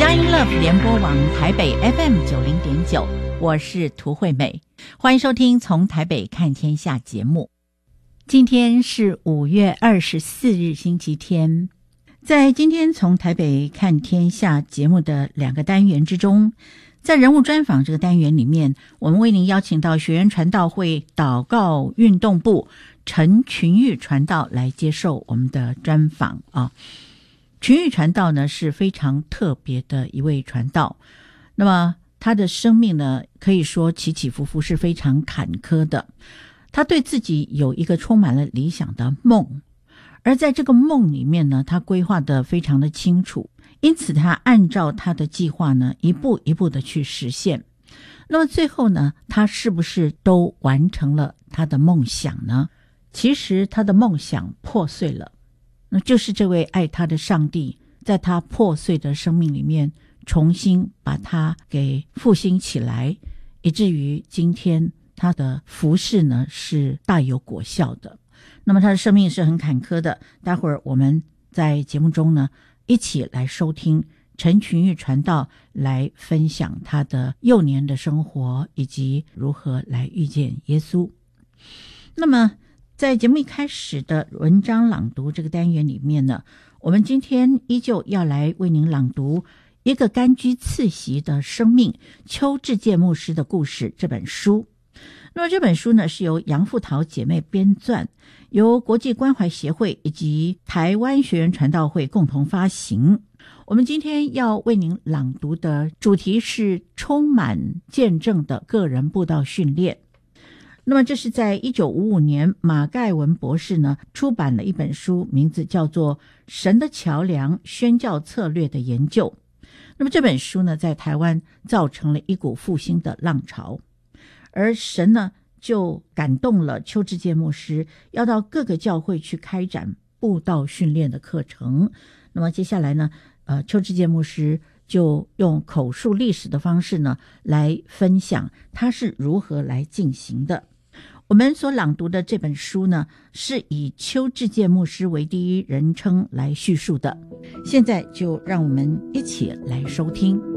佳音 Love 联播网台北 FM90.9， 我是涂惠美，欢迎收听从台北看天下节目。今天是5月24日星期天，在今天从台北看天下节目的2个单元之中，在人物专访这个单元里面，我们为您邀请到学园传道会祷告运动部陈群玉传道来接受我们的专访啊。群玉传道呢是非常特别的一位传道，那么他的生命呢可以说起起伏伏，是非常坎坷的。他对自己有一个充满了理想的梦，而在这个梦里面呢，他规划得非常的清楚，因此他按照他的计划呢一步一步的去实现。那么最后呢，他是不是都完成了他的梦想呢？其实他的梦想破碎了，那就是这位爱他的上帝在他破碎的生命里面重新把他给复兴起来，以至于今天他的服事呢是大有果效的。那么他的生命是很坎坷的，待会儿我们在节目中呢一起来收听陈群玉传道来分享他的幼年的生活，以及如何来遇见耶稣。那么在节目一开始的文章朗读这个单元里面呢，我们今天依旧要来为您朗读一个甘居次席的生命邱志健牧师的故事这本书。那么这本书呢是由杨富桃姐妹编撰，由国际关怀协会以及台湾学园传道会共同发行。我们今天要为您朗读的主题是充满见证的个人布道训练。那么这是在1955年马盖文博士呢出版了一本书，名字叫做《神的桥梁：宣教策略的研究》。那么这本书呢在台湾造成了一股复兴的浪潮，而神呢就感动了邱志健牧师，要到各个教会去开展布道训练的课程。那么接下来呢邱志健牧师就用口述历史的方式呢来分享他是如何来进行的。我们所朗读的这本书呢是以邱志健牧师为第一人称来叙述的，现在就让我们一起来收听。